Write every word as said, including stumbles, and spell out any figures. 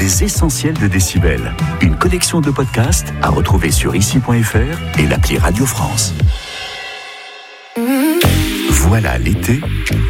Les essentiels de Décibel. Une collection de podcasts à retrouver sur ici point f r et l'appli Radio France. Voilà l'été